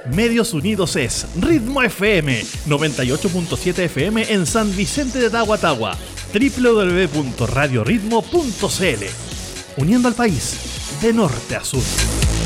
Medios Unidos es Ritmo FM 98.7 FM en San Vicente de Tagua, www.radioritmo.cl, uniendo al país de norte a sur.